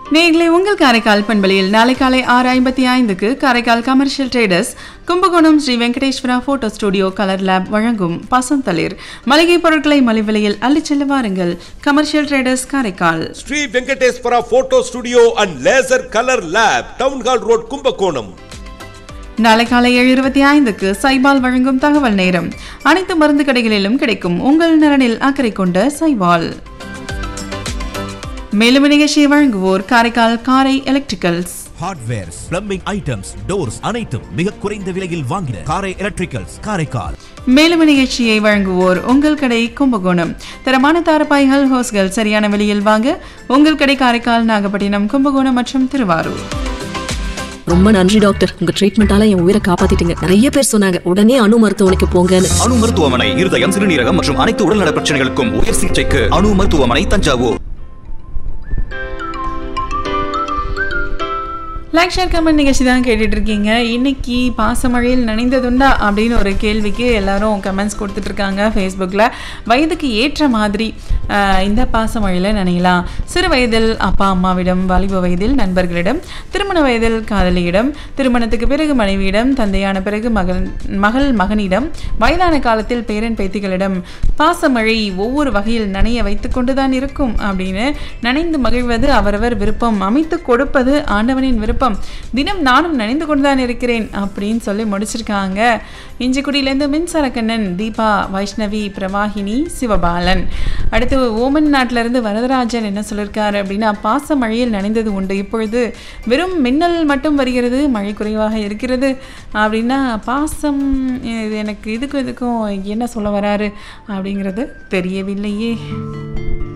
நேயர்களே, உங்கள் காரைக்கால் பண்பலையில் நாளை காலை 6:55க்கு Karaikal commercial traders Kumbakonam Sri Venkateswara photo studio colour lab வழங்கும் பசந்தளிர் மளிகை பொருட்களை மலிவிலையில் அள்ளிச்செல்ல வாருங்கள். Commercial traders Karaikal. Sri Venkateswara photo studio and laser colour lab, town hall road, Kumbakonam. நாளை காலை 7:25க்கு சைபால் வழங்கும் தகவல் நேரம். அனைத்து மருந்து கடைகளிலும் கிடைக்கும். உங்கள் நலனில் அக்கறை கொண்ட சைபால். மேலும் நிகழ்ச்சியை வழங்குவோர் காரைக்கால் காரை electricals. Hardwares, plumbing items, doors அனைத்தும் மிக குறைந்த விலையில் வாங்கின காரை எலக்ட்ரிக்கல்ஸ் காரைக்கால். மேலும் நிகழ்ச்சியை வழங்குவோர் உங்கள் கடை கும்பகோணம். தரமான தாரப்பாய்கள், ஹோஸ்கள் சரியான விலையில் வாங்க உங்கள் கடை காரைக்கால், நாகப்பட்டினம், கும்பகோணம் மற்றும் திருவாரூர். ரொம்ப நன்றி டாக்டர், உங்க ட்ரீட்மெண்டால என் உயிரை காப்பாத்திட்டீங்க. நிறைய பேர் சொன்னாங்க உடனே அணு மருத்துவமனைக்கு போங்கன்னு. அணு மருத்துவமனை இருதயம், சிறுநீரகம் மற்றும் அனைத்து உடல்நல பிரச்சனைகளுக்கும் உயர் சிகிச்சைக்கு அணு மருத்துவமனை, தஞ்சாவூர். லைக், ஷேர், கமெண்ட் நிகழ்ச்சி தான் கேட்டுட்டு இருக்கீங்க. இன்னைக்கு பாசமழையில் நனைந்ததுண்டா அப்படின்னு ஒரு கேள்விக்கு எல்லாரும் கமெண்ட்ஸ் கொடுத்துட்டு இருக்காங்க ஃபேஸ்புக்கில். வயதுக்கு ஏற்ற மாதிரி இந்த பாசமழையில் நனையலாம். சிறு வயதில் அப்பா அம்மாவிடம், வாலிப வயதில் நண்பர்களிடம், திருமண வயதில் காதலியிடம், திருமணத்துக்கு பிறகு மனைவியிடம், தந்தையான பிறகு மகள் மகனிடம், வயதான காலத்தில் பேரன் பேத்திகளிடம் பாசமழை ஒவ்வொரு வகையில் நனைய வைத்து கொண்டுதான் இருக்கும் அப்படின்னு. நனைந்து மகிழ்வது அவரவர் விருப்பம், அமைத்து கொடுப்பது ஆண்டவனின் விருப்பம். தினம் நானும் நனைந்து கொண்டுதான் இருக்கிறேன் அப்படின்னு சொல்லி முடிச்சிருக்காங்க. இஞ்சிக்குடியிலேருந்து மின்சாரக்கண்ணன், தீபா, வைஷ்ணவி, பிரவாகினி, சிவபாலன். அடுத்து ஓமன் நாட்டிலிருந்து வரதராஜன் என்ன சொல்லியிருக்காரு அப்படின்னா, பாச மழையில் நனைந்தது உண்டு, இப்பொழுது வெறும் மின்னல் மட்டும் வருகிறது, மழை குறைவாக இருக்கிறது அப்படின்னா. பாசம் எனக்கு இதுக்கும் என்ன சொல்ல வராரு அப்படிங்கிறது தெரியவில்லையே.